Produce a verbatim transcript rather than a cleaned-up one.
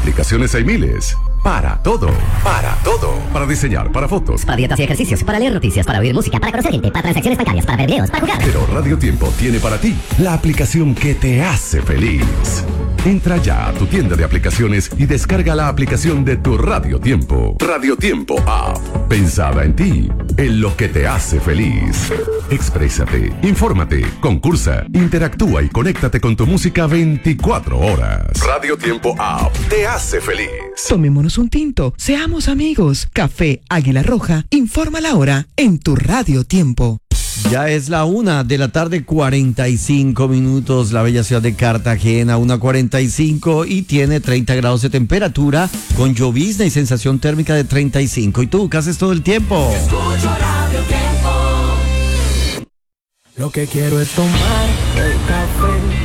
Aplicaciones hay miles. Para todo. Para todo. Para diseñar, para fotos. Para dietas y ejercicios, para leer noticias, para oír música, para conocer gente, para transacciones bancarias, para ver videos, para jugar. Pero Radio Tiempo tiene para ti la aplicación que te hace feliz. Entra ya a tu tienda de aplicaciones y descarga la aplicación de tu Radio Tiempo. Radio Tiempo App. Pensada en ti, en lo que te hace feliz. Exprésate, infórmate, concursa, interactúa y conéctate con tu música veinticuatro horas. Radio Tiempo App te hace feliz. Tomémonos un tinto, seamos amigos. Café Águila Roja informa la hora en tu Radio Tiempo. Ya es la una de la tarde, cuarenta y cinco minutos, la bella ciudad de Cartagena, una cuarenta y cinco y tiene treinta grados de temperatura con llovizna y sensación térmica de treinta y cinco. ¿Y tú qué haces todo el tiempo? Escucho Radio Tiempo. Lo que quiero es tomar el café